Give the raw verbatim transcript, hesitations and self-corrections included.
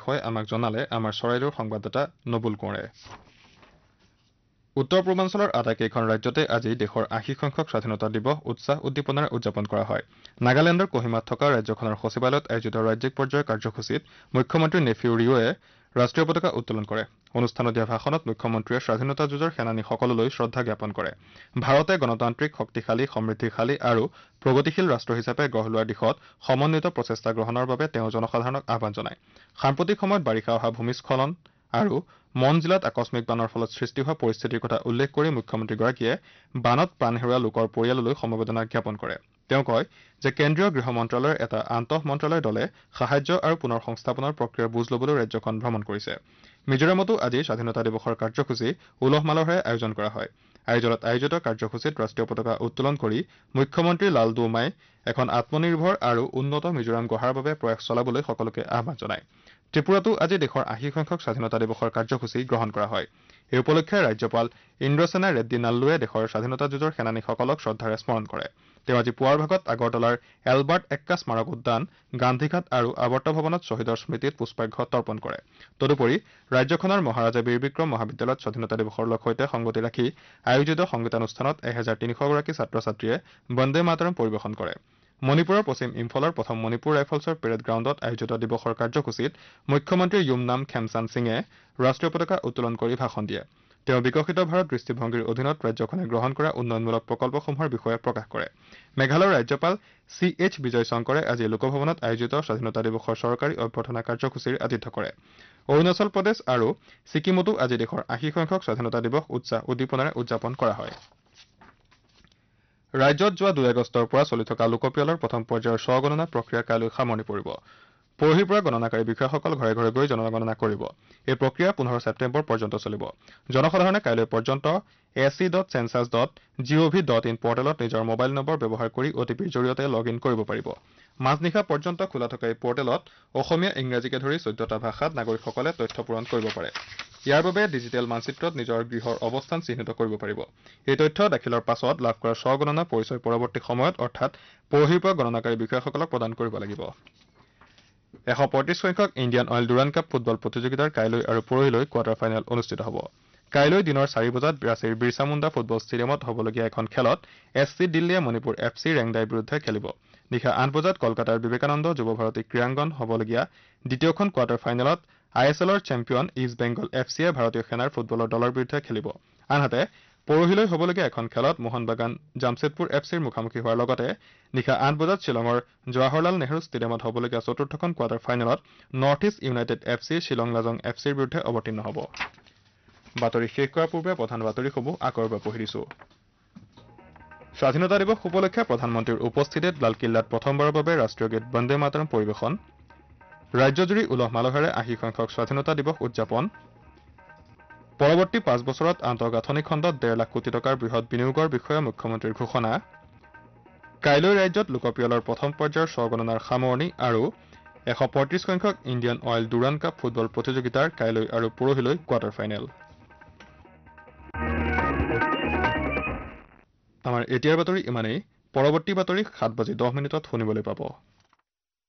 বিষয়ে আমাক জনালে আমাৰ চৰাইদেউৰ সংবাদদাতা নবুল কোঁৱৰে। উত্তৰ পূৰ্বাঞ্চলৰ আটাইকেইখন ৰাজ্যতে আজি দেশৰ আশী সংখ্যক স্বাধীনতা দিৱস উৎসাহ উদ্দীপনাৰে উদযাপন কৰা হয়। নাগালেণ্ডৰ কোহিমাত থকা ৰাজ্যখনৰ সচিবালয়ত আয়োজিত ৰাজ্যিক পৰ্যায়ৰ কাৰ্যসূচীত মুখ্যমন্ত্ৰী নেফিউ ৰিঅ'য়ে ৰাষ্ট্ৰীয় পতাকা উত্তোলন কৰে। অনুষ্ঠানত দিয়া ভাষণত মুখ্যমন্ত্ৰীয়ে স্বাধীনতা যুঁজৰ সেনানীসকললৈ শ্ৰদ্ধা জ্ঞাপন কৰে। ভাৰতে গণতান্ত্ৰিক, শক্তিশালী, সমৃদ্ধিশালী আৰু প্ৰগতিশীল ৰাষ্ট্ৰ হিচাপে গঢ় লোৱাৰ দিশত সমন্বিত প্ৰচেষ্টা গ্ৰহণৰ বাবে তেওঁ জনসাধাৰণক আহ্বান জনায়। সাম্প্ৰতিক সময়ত বাৰিষা অহা ভূমিস্খলন আৰু মন জিলাত আকস্মিক বানৰ ফলত সৃষ্টি হোৱা পৰিস্থিতিৰ কথা উল্লেখ কৰি মুখ্যমন্ত্ৰীগৰাকীয়ে বানত প্ৰাণ হেৰুওৱা লোকৰ পৰিয়াললৈ সমবেদনা জ্ঞাপন কৰে। তেওঁ কয় যে কেন্দ্ৰীয় গৃহ মন্ত্ৰালয়ৰ এটা আন্তঃ মন্ত্ৰালয় দলে সাহায্য আৰু পুনৰ সংস্থাপনৰ প্ৰক্ৰিয়াৰ বুজ ল'বলৈ ৰাজ্যখন ভ্ৰমণ কৰিছে। মিজোৰামতো আজি স্বাধীনতা দিৱসৰ কাৰ্যসূচী উলহ মালহেৰে আয়োজন কৰা হয়। আইজলত আয়োজিত কাৰ্যসূচীত ৰাষ্ট্ৰীয় পতাকা উত্তোলন কৰি মুখ্যমন্ত্ৰী লালদৌমাই এখন আত্মনিৰ্ভৰ আৰু উন্নত মিজোৰাম গঢ়াৰ বাবে প্ৰয়াস চলাবলৈ সকলোকে আহ্বান জনায়। ত্ৰিপুৰাতো আজি দেশৰ আশী সংখ্যক স্বাধীনতা দিৱসৰ কাৰ্যসূচী গ্ৰহণ কৰা হয়। এই উপলক্ষে ৰাজ্যপাল ইন্দ্ৰসেনা ৰেড্ডী নাল্লুৱে দেশৰ স্বাধীনতা যুঁজৰ সেনানীসকলক শ্ৰদ্ধাৰে স্মৰণ কৰে। তেওঁ আজি পুৱাৰ ভাগত আগৰতলাৰ এলবাৰ্ট এক্কা স্মাৰক উদ্যান, গান্ধীঘাট আৰু আৱৰ্ত ভৱনত শ্বহীদৰ স্মৃতিত পুষ্পাৰ্ঘ্য তৰ্পণ কৰে। তদুপৰি ৰাজ্যখনৰ মহাৰাজা বীৰ বিক্ৰম মহাবিদ্যালয়ত স্বাধীনতা দিৱসৰ সৈতে সংগতি ৰাখি আয়োজিত সংগীতানুষ্ঠানত এহেজাৰ তিনিশ গৰাকী ছাত্ৰ ছাত্ৰীয়ে বন্দে মাতৰম পৰিৱেশন কৰে। মণিপুৰৰ পশ্চিম ইম্ফলৰ প্ৰথম মণিপুৰ ৰাইফলছৰ পেৰেড গ্ৰাউণ্ডত আয়োজিত দিৱসৰ কাৰ্যসূচীত মুখ্যমন্ত্ৰী য়ুমনাম খেমচান সিঙে ৰাষ্ট্ৰীয় পতাকা উত্তোলন কৰি ভাষণ দিয়ে। তেওঁ বিকশিত ভাৰত দৃষ্টিভংগীৰ অধীনত ৰাজ্যখনে গ্ৰহণ কৰা উন্নয়নমূলক প্ৰকল্পসমূহৰ বিষয়ে প্ৰকাশ কৰে। মেঘালয়ৰ ৰাজ্যপাল চি এইচ বিজয় শংকৰে আজি লোকভৱনত আয়োজিত স্বাধীনতা দিৱসৰ চৰকাৰী অভ্যৰ্থনা কাৰ্যসূচীৰ আতিথ্য কৰে। অৰুণাচল প্ৰদেশ আৰু ছিকিমতো আজি দেশৰ আশী সংখ্যক স্বাধীনতা দিৱস উৎসাহ উদ্দীপনাৰে উদযাপন কৰা হয়। ৰাজ্যত যোৱা দুই আগষ্টৰ পৰা চলি থকা লোকপিয়লৰ প্ৰথম পৰ্যায়ৰ স্বগণনা প্ৰক্ৰিয়া কাইলৈ সামৰণি পৰিব। পৰহিৰ পৰা গণনাকাৰী বিষয়াসকল ঘৰে ঘৰে গৈ জনগণনা কৰিব। এই প্ৰক্ৰিয়া পোন্ধৰ ছেপ্টেম্বৰ পৰ্যন্ত চলিব। জনসাধাৰণে কাইলৈ পৰ্যন্ত এ C dot census dot G O' V dot in পৰ্টেলত নিজৰ মোবাইল নম্বৰ ব্যৱহাৰ কৰি অ' টি পিৰ জৰিয়তে লগ ইন কৰিব পাৰিব। মাজনিশা পৰ্যন্ত খোলা থকা এই পৰ্টেলত অসমীয়া, ইংৰাজীকে ধৰি চৈধ্যটা ভাষাত নাগৰিকসকলে তথ্য পূৰণ কৰিব পাৰে। ইয়াৰ বাবে ডিজিটেল মানচিত্ৰত নিজৰ গৃহৰ অৱস্থান চিহ্নিত কৰিব পাৰিব। এই তথ্য দাখিলৰ পাছত লাভ কৰা স্বগণনা পৰিচয় পৰৱৰ্তী সময়ত অৰ্থাৎ পৰহিৰ পৰা গণনাকাৰী বিষয়াসকলক প্ৰদান কৰিব লাগিব। এশ পঁয়ত্ৰিশ সংখ্যক Indian oil Durand cup football প্ৰতিযোগিতাৰ কাইলৈ আৰু পৰহিলৈ কোৱাৰ্টাৰ ফাইনেল অনুষ্ঠিত হ'ব। কাইলৈ দিনৰ চাৰি বজাত ৰাঁচীৰ বিৰছা মুণ্ডা ফুটবল ষ্টেডিয়ামত হ'বলগীয়া এখন খেলত এছ চি দিল্লীয়ে মণিপুৰ এফ চি ৰেংদাইৰ বিৰুদ্ধে খেলিব। নিশা আঠ বজাত কলকাতাৰ বিবেকানন্দ যুৱ ভাৰতী ক্ৰীড়াংগন হ'বলগীয়া দ্বিতীয়খন কোৱাৰ্টাৰ ফাইনেলত আই এছ এলৰ চেম্পিয়ন ইষ্ট বেংগল এফ চিয়ে ভাৰতীয় সেনাৰ ফুটবলৰ দলৰ বিৰুদ্ধে খেলিব। আনহাতে পৰহিলৈ হ'বলগীয়া এখন খেলত মোহন বাগান জামছেদপুৰ এফ চিৰ মুখামুখি হোৱাৰ লগতে নিশা আঠ বজাত শ্বিলঙৰ জৱাহৰলাল নেহৰু ষ্টেডিয়ামত হ'বলগীয়া চতুৰ্থখন কোৱাৰ্টাৰ ফাইনেলত north east United F C Shillong Lajong F চিৰ বিৰুদ্ধে অৱতীৰ্ণ হ'ব। বাতৰি শেষ কৰাৰ পূৰ্বে প্ৰধান বাতৰিসমূহ আকৌ এবাৰ পঢ়ি দিছো। স্বাধীনতা দিৱস উপলক্ষে প্ৰধানমন্ত্ৰীৰ উপস্থিতিত লালকিল্লাত প্ৰথমবাৰৰ বাবে ৰাষ্ট্ৰীয় গীত বন্দে মাতৰম পৰিৱেশন। ৰাজ্যজুৰি উলহ মালহেৰে আশী সংখ্যক স্বাধীনতা দিৱস উদযাপন। পৰৱৰ্তী পাঁচ বছৰত আন্তঃগাঁথনি খণ্ডত ডেৰ লাখ কোটি টকাৰ বৃহৎ বিনিয়োগৰ বিষয়ে মুখ্যমন্ত্ৰীৰ ঘোষণা। কাইলৈ ৰাজ্যত লোকপিয়লৰ প্ৰথম পৰ্যায়ৰ স্বগণনাৰ সামৰণি আৰু এশ পঁয়ত্ৰিশ সংখ্যক Indian oil Durand cup football প্ৰতিযোগিতাৰ কাইলৈ আৰু পৰহিলৈ কোৱাৰ্টাৰ ফাইনেল। আমাৰ এতিয়াৰ বাতৰি ইমানেই। পৰৱৰ্তী বাতৰি সাত বাজি দহ মিনিটত শুনিবলৈ পাব।